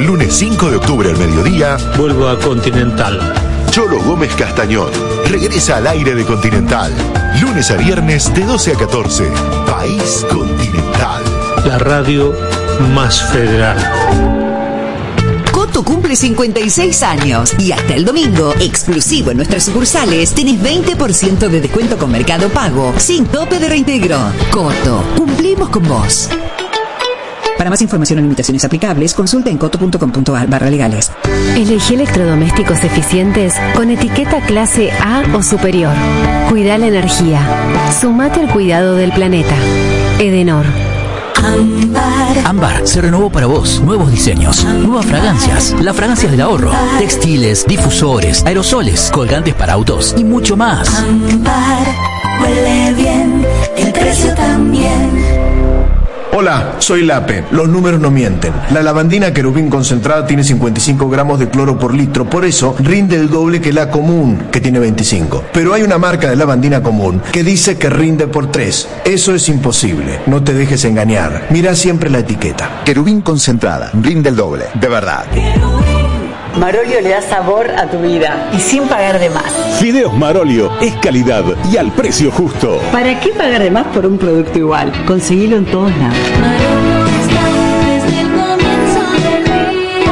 Lunes 5 de octubre al mediodía, vuelvo a Continental. Cholo Gómez Castañón regresa al aire de Continental. Lunes a viernes de 12 a 14. País Continental. La radio más federal. Coto cumple 56 años y hasta el domingo, exclusivo en nuestras sucursales, tenés 20% de descuento con Mercado Pago, sin tope de reintegro. Coto, cumplimos con vos. Para más información o limitaciones aplicables, consulta en coto.com.ar/legales. Elegí electrodomésticos eficientes con etiqueta clase A o superior. Cuida la energía. Sumate al cuidado del planeta. Edenor. Ámbar se renovó para vos. Nuevos diseños, nuevas fragancias, las fragancias del ahorro, textiles, difusores, aerosoles, colgantes para autos y mucho más. Ámbar huele bien, el precio también. Hola, soy Lape. Los números no mienten. La lavandina querubín concentrada tiene 55 gramos de cloro por litro, por eso rinde el doble que la común, que tiene 25. Pero hay una marca de lavandina común que dice que rinde por 3. Eso es imposible. No te dejes engañar. Mira siempre la etiqueta. Querubín concentrada, rinde el doble, de verdad. Marolio le da sabor a tu vida y sin pagar de más. Fideos Marolio es calidad y al precio justo. ¿Para qué pagar de más por un producto igual? Conseguilo en todos lados. Marolio está desde el comienzo del día.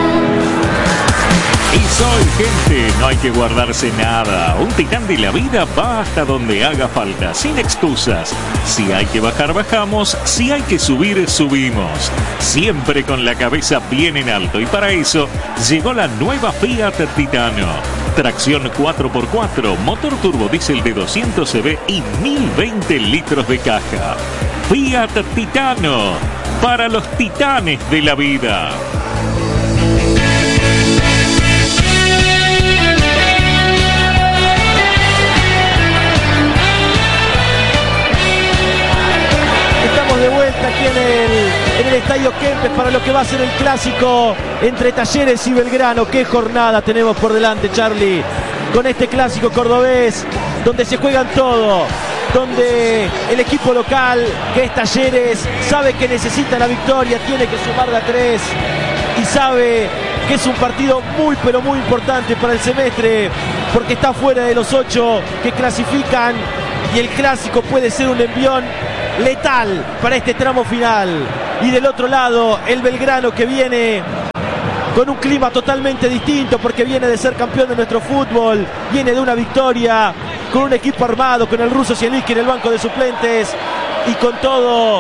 Y soy gente, no hay que guardarse nada. Un titán de la vida va hasta donde haga falta, sin excusas. Si hay que bajar, bajamos. Si hay que subir, subimos. Siempre con la cabeza bien en alto. Y para eso llegó la nueva Fiat Titano. Tracción 4x4, motor turbodiesel de 200 cv y 1020 litros de caja. Fiat Titano, para los titanes de la vida. De vuelta aquí en el Estadio Kempes para lo que va a ser el clásico entre Talleres y Belgrano. Qué jornada tenemos por delante, Charlie, con este clásico cordobés donde se juegan todo, donde el equipo local, que es Talleres, sabe que necesita la victoria, tiene que sumar de a 3 y sabe que es un partido muy pero muy importante para el semestre porque está fuera de los 8 que clasifican y el clásico puede ser un envión letal para este tramo final. Y del otro lado el Belgrano, que viene con un clima totalmente distinto porque viene de ser campeón de nuestro fútbol, viene de una victoria con un equipo armado, con el ruso Zielinski en el banco de suplentes y con todo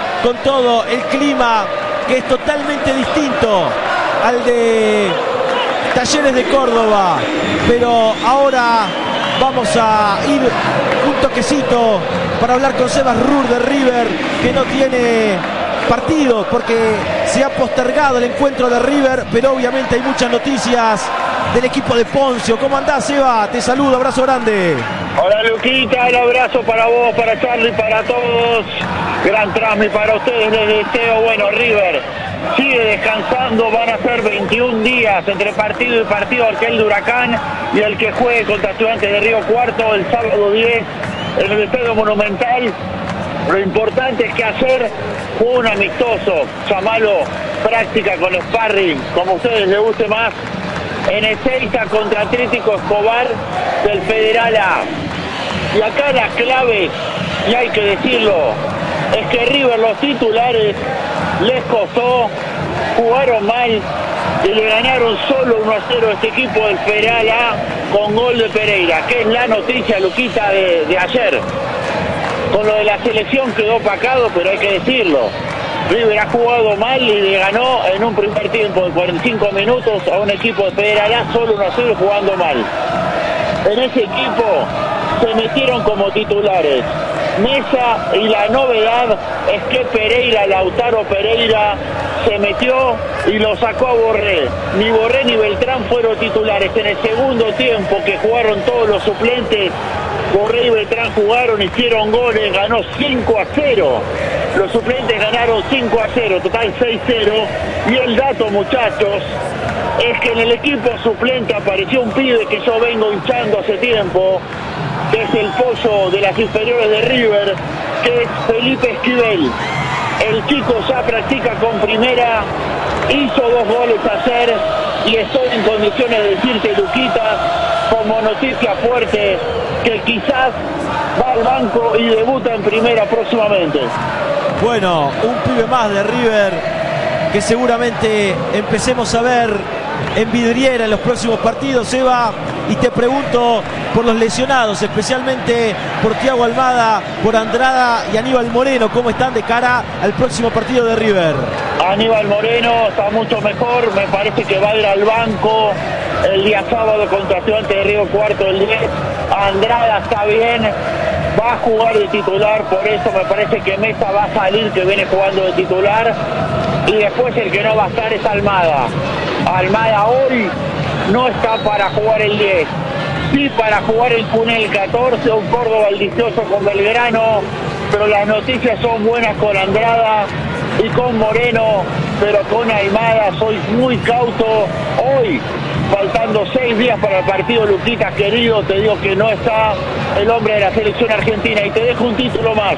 el clima que es totalmente distinto al de Talleres de Córdoba. Pero ahora vamos a ir un toquecito para hablar con Sebas Rur de River, que no tiene partido porque se ha postergado el encuentro de River, pero obviamente hay muchas noticias del equipo de Poncio. ¿Cómo andás, Seba? Te saludo, abrazo grande. Hola, Luquita, el abrazo para vos, para Charlie, para todos. Gran trámite para ustedes, les deseo. Bueno, River sigue descansando, van a ser 21 días entre partido y partido aquel de Huracán y el que juegue contra Estudiantes de Río Cuarto el sábado 10 en el Estadio Monumental. Lo importante es que ayer fue un amistoso, llamalo práctica con sparring, como a ustedes les guste más, en Ezeiza contra Atlético Escobar del Federal A. Y acá la clave, y hay que decirlo, es que River, los titulares, les costó, jugaron mal y le ganaron solo 1-0 a este equipo del Federal A con gol de Pereira, que es la noticia, Luquita, de ayer. Con lo de la selección quedó opacado, pero hay que decirlo. River ha jugado mal y le ganó en un primer tiempo de 45 minutos a un equipo de Federal A solo 1-0 jugando mal. En ese equipo se metieron como titulares Mesa y la novedad es que Pereira, Lautaro Pereira, se metió y lo sacó a Borré. Ni Borré ni Beltrán fueron titulares. En el segundo tiempo, que jugaron todos los suplentes, Borré y Beltrán jugaron, hicieron goles, ganó 5-0. Los suplentes ganaron 5-0, total 6-0. Y el dato, muchachos, es que en el equipo suplente apareció un pibe que yo vengo hinchando hace tiempo, que es el pollo de las inferiores de River, que es Felipe Esquivel. El chico ya practica con primera hizo 2 goles ayer y estoy en condiciones de decirte, Luquita, como noticia fuerte, que quizás va al banco y debuta en primera próximamente. Bueno, un pibe más de River que seguramente empecemos a ver en vidriera en los próximos partidos, Eva. Y te pregunto por los lesionados, especialmente por Thiago Almada, por Andrada y Aníbal Moreno, ¿cómo están de cara al próximo partido de River? Aníbal Moreno está mucho mejor, me parece que va a ir al banco el día sábado contra Estudiantes de Río Cuarto el 10. Andrada está bien, va a jugar de titular, por eso me parece que Mesa va a salir, que viene jugando de titular, y después el que no va a estar es Almada. Almada hoy no está para jugar el 10, sí para jugar el Cunel 14, un Córdoba delicioso con Belgrano, pero las noticias son buenas con Andrada y con Moreno, pero con Almada soy muy cauto. Hoy, faltando 6 días para el partido, Luquita querido, te digo que no está el hombre de la selección argentina. Y te dejo un título más.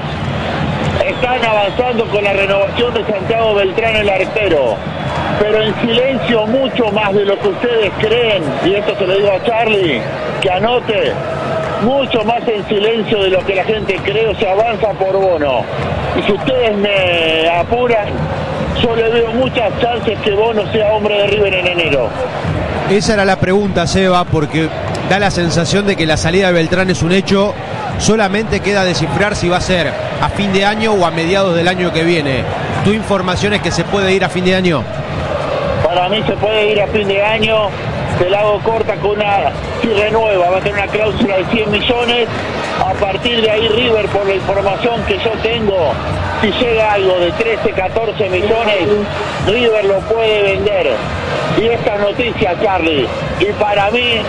Están avanzando con la renovación de Santiago Beltrán, el arquero, pero en silencio mucho más de lo que ustedes creen, y esto se lo digo a Charlie, que anote, mucho más en silencio de lo que la gente cree, o se avanza por Bono. Y si ustedes me apuran, yo le veo muchas chances que Bono sea hombre de River en enero. Esa era la pregunta, Seba, porque da la sensación de que la salida de Beltrán es un hecho. Solamente queda descifrar si va a ser a fin de año o a mediados del año que viene. ¿Tu información es que se puede ir a fin de año? Para mí se puede ir a fin de año. Te la hago corta con una, si renueva, va a tener una cláusula de 100 millones. A partir de ahí River, por la información que yo tengo, si llega algo de 13, 14 millones, River lo puede vender. Y esta noticia, Charlie, y para mí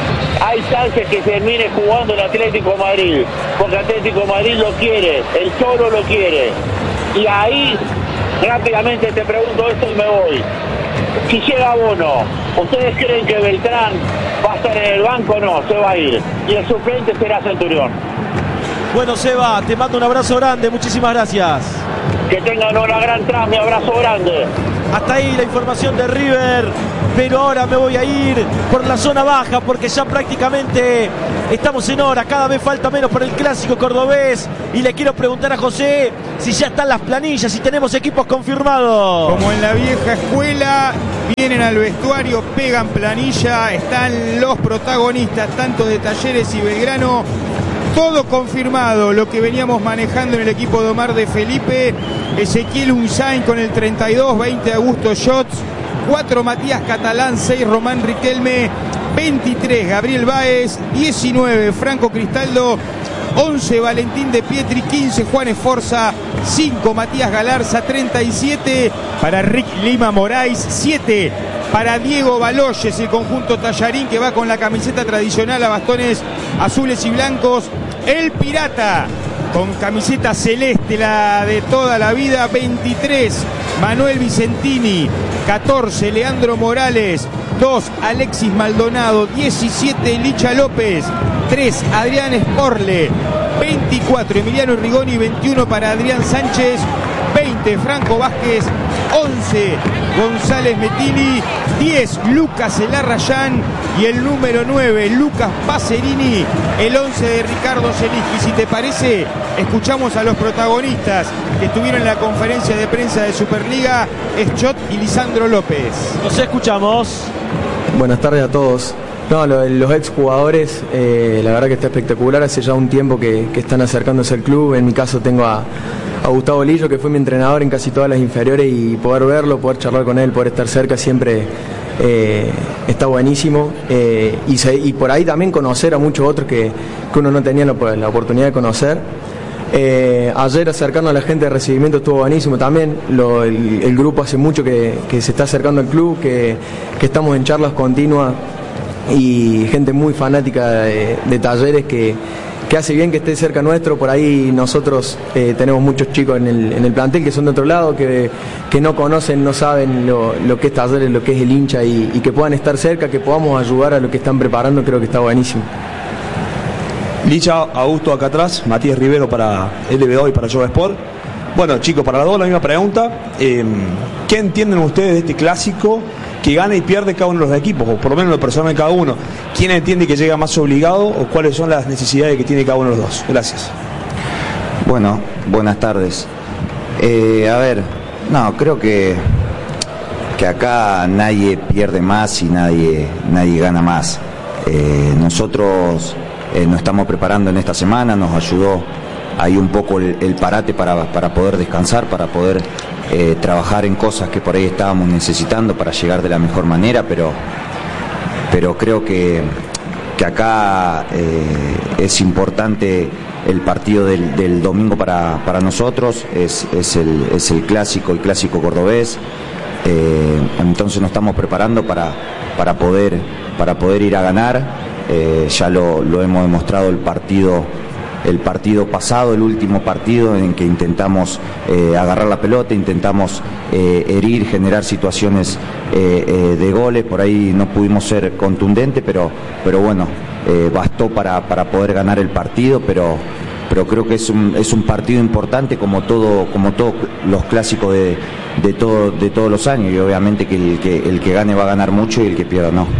hay chances que se termine jugando el Atlético de Madrid, porque Atlético de Madrid lo quiere, el Cholo lo quiere. Y ahí, rápidamente te pregunto esto y me voy. Si llega Bono, ¿ustedes creen que Beltrán va a estar en el banco o no? Se va a ir. Y el suplente será Centurión. Bueno, Seba, te mando un abrazo grande, muchísimas gracias. Que tengan una gran trama, mi abrazo grande. Hasta ahí la información de River, pero ahora me voy a ir por la zona baja porque ya prácticamente estamos en hora, cada vez falta menos para el clásico cordobés y le quiero preguntar a José si ya están las planillas, si tenemos equipos confirmados. Como en la vieja escuela, vienen al vestuario, pegan planilla, están los protagonistas tanto de Talleres y Belgrano. Todo confirmado, lo que veníamos manejando en el equipo de Omar de Felipe. Ezequiel Unzain con el 32, 20 Augusto Schatz, 4 Matías Catalán, 6 Román Riquelme, 23 Gabriel Báez, 19 Franco Cristaldo, 11 Valentín de Pietri, 15 Juan Esforza, 5 Matías Galarza, 37 para Rick Lima Moraes, 7 para Diego Baloyes, el conjunto Tallarín que va con la camiseta tradicional a bastones azules y blancos. El Pirata con camiseta celeste, la de toda la vida, 23 Manuel Vicentini, 14 Leandro Morales, 2 Alexis Maldonado, 17 Licha López, 3 Adrián Sporle, 24 Emiliano Rigoni, 21 para Adrián Sánchez, 20 Franco Vázquez, 11 González Metilli, 10 Lucas Elarrayán y el número 9 Lucas Pacerini, el 11 de Ricardo Zeliski. Si te parece, escuchamos a los protagonistas que estuvieron en la conferencia de prensa de Superliga, Schott y Lisandro López. Nos escuchamos. Buenas tardes a todos. No, los exjugadores, la verdad que está espectacular. Hace ya un tiempo que están acercándose al club. En mi caso tengo a Gustavo Lillo, que fue mi entrenador en casi todas las inferiores, y poder verlo, poder charlar con él, poder estar cerca siempre está buenísimo. Y por ahí también conocer a muchos otros que uno no tenía la oportunidad de conocer. Ayer acercarnos a la gente de recibimiento estuvo buenísimo también. El grupo hace mucho que se está acercando al club, que estamos en charlas continuas, y gente muy fanática de Talleres que hace bien que esté cerca nuestro. Por ahí nosotros tenemos muchos chicos en el plantel que son de otro lado, que no conocen, no saben lo que es Talleres, lo que es el hincha, y que puedan estar cerca, que podamos ayudar a lo que están preparando. Creo que está buenísimo. Licha, Augusto acá atrás, Matías Rivero para LBO y para Jova Sport. Bueno, chicos, para los dos la misma pregunta. ¿Qué entienden ustedes de este clásico que gana y pierde cada uno de los equipos? O por lo menos lo personal de cada uno. ¿Quién entiende que llega más obligado o cuáles son las necesidades que tiene cada uno de los dos? Gracias. Bueno, buenas tardes. A ver, no, creo que acá nadie pierde más y nadie gana más. Nosotros nos estamos preparando en esta semana, nos ayudó ahí un poco el parate para poder descansar, para poder trabajar en cosas que por ahí estábamos necesitando para llegar de la mejor manera, pero creo que acá es importante el partido del domingo para nosotros, es el clásico cordobés. Entonces nos estamos preparando para poder ir a ganar. Ya lo hemos demostrado el partido pasado, el último partido en que intentamos agarrar la pelota, intentamos herir, generar situaciones de goles. Por ahí no pudimos ser contundentes, pero bueno, bastó para poder ganar el partido, pero creo que es un partido importante como todos los clásicos de todos los años, y obviamente que el que gane va a ganar mucho y el que pierda no.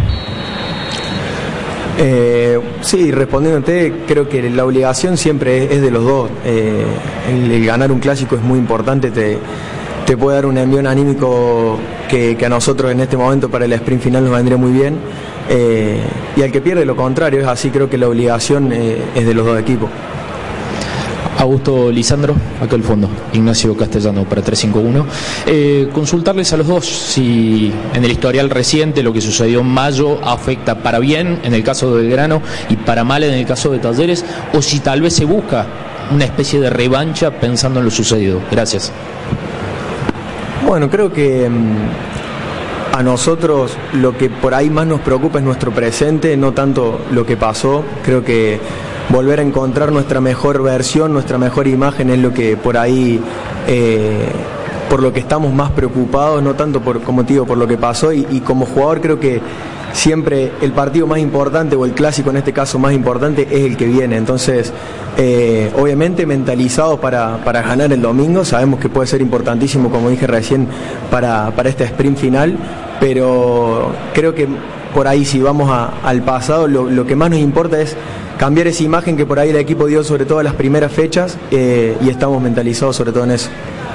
Sí, respondiéndote, creo que la obligación siempre es de los dos. El ganar un clásico es muy importante, te puede dar un envión anímico que a nosotros en este momento para el sprint final nos vendría muy bien, y al que pierde lo contrario, es así. Creo que la obligación es de los dos equipos. Augusto Lisandro, acá al fondo, Ignacio Castellano para 351. Consultarles a los dos si en el historial reciente lo que sucedió en mayo afecta para bien en el caso de Belgrano y para mal en el caso de Talleres, o si tal vez se busca una especie de revancha pensando en lo sucedido. Gracias. Bueno, creo que a nosotros lo que por ahí más nos preocupa es nuestro presente, no tanto lo que pasó. Creo que volver a encontrar nuestra mejor versión, nuestra mejor imagen es lo que por ahí, por lo que estamos más preocupados, no tanto por lo que pasó, y como jugador creo que siempre el partido más importante, o el clásico en este caso más importante, es el que viene. Entonces, obviamente mentalizados para ganar el domingo, sabemos que puede ser importantísimo, como dije recién, para este sprint final, pero creo que por ahí, si vamos al pasado, lo que más nos importa es cambiar esa imagen que por ahí el equipo dio, sobre todo en las primeras fechas, y estamos mentalizados sobre todo en eso.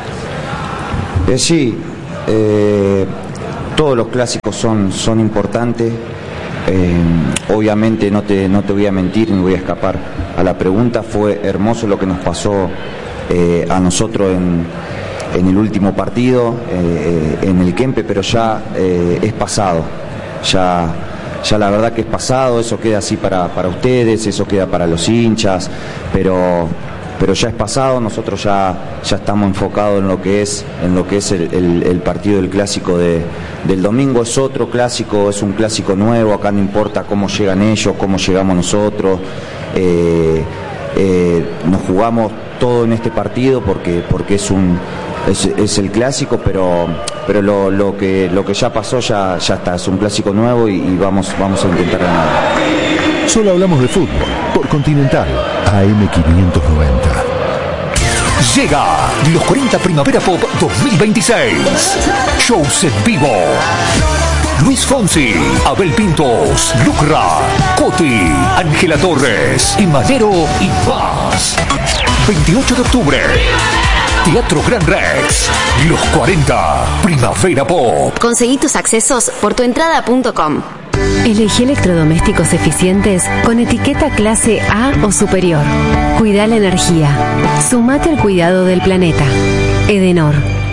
Sí, todos los clásicos son importantes. Obviamente no te voy a mentir ni voy a escapar a la pregunta. Fue hermoso lo que nos pasó a nosotros en el último partido, en el Kempe, pero ya es pasado. Ya la verdad que es pasado, eso queda así para ustedes, eso queda para los hinchas, pero ya es pasado. Nosotros ya estamos enfocados en lo que es el partido del clásico del domingo. Es otro clásico, es un clásico nuevo. Acá no importa cómo llegan ellos, cómo llegamos nosotros. Nos jugamos todo en este partido porque es el clásico, pero lo que ya pasó ya está. Es un clásico nuevo y vamos a intentar ganar. Solo hablamos de fútbol por Continental AM 590. Llega los 40 Primavera Pop 2026. Shows en vivo. Luis Fonsi, Abel Pintos, Lucra, Coti, Ángela Torres, Imanero y más. 28 de octubre. Teatro Gran Rex. Los 40 Primavera Pop. Conseguí tus accesos por tuentrada.com. Elegí electrodomésticos eficientes con etiqueta clase A o superior. Cuida la energía. Sumate al cuidado del planeta. Edenor.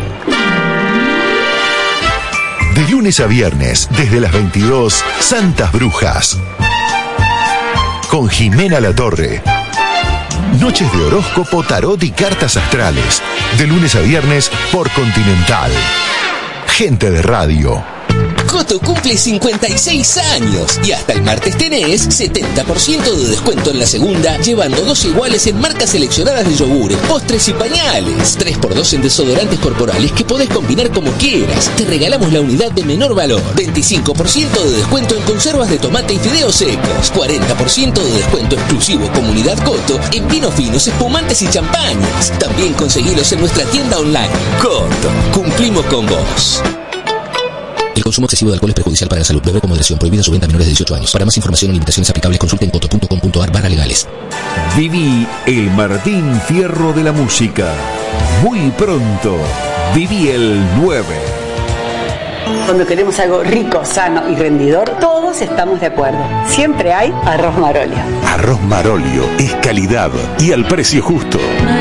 De lunes a viernes, desde las 22, Santas Brujas. Con Jimena Latorre. Noches de horóscopo, tarot y cartas astrales. De lunes a viernes por Continental. Gente de radio. Coto cumple 56 años y hasta el martes tenés 70% de descuento en la segunda, llevando 2 iguales en marcas seleccionadas de yogures, postres y pañales. 3x2 en desodorantes corporales que podés combinar como quieras. Te regalamos la unidad de menor valor. 25% de descuento en conservas de tomate y fideos secos. 40% de descuento exclusivo Comunidad Coto en vinos finos, espumantes y champañas. También conseguilos en nuestra tienda online. Coto, cumplimos con vos. El consumo excesivo de alcohol es perjudicial para la salud. Bebe con moderación. Prohibida su venta a menores de 18 años. Para más información o limitaciones aplicables, consulte en coto.com.ar/legales. Viví el Martín Fierro de la música. Muy pronto, viví el 9. Cuando queremos algo rico, sano y rendidor, todos estamos de acuerdo. Siempre hay arroz Marolio. Arroz Marolio es calidad y al precio justo.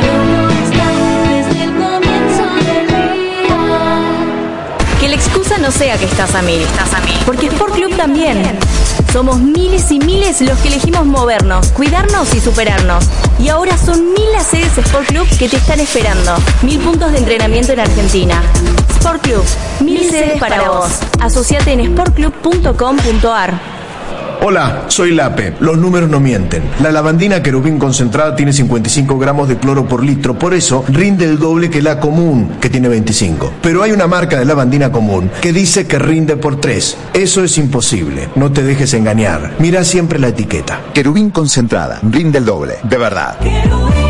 Que la excusa no sea que estás a mil, porque Sport Club también. Somos miles y miles los que elegimos movernos, cuidarnos y superarnos. Y ahora son 1000 las sedes Sport Club que te están esperando. 1000 puntos de entrenamiento en Argentina. Sport Club, 1000 sedes para vos. Asociate en sportclub.com.ar. Hola, soy Lape. Los números no mienten. La lavandina querubín concentrada tiene 55 gramos de cloro por litro, por eso rinde el doble que la común, que tiene 25. Pero hay una marca de lavandina común que dice que rinde por 3. Eso es imposible. No te dejes engañar. Mira siempre la etiqueta. Querubín concentrada, rinde el doble, de verdad.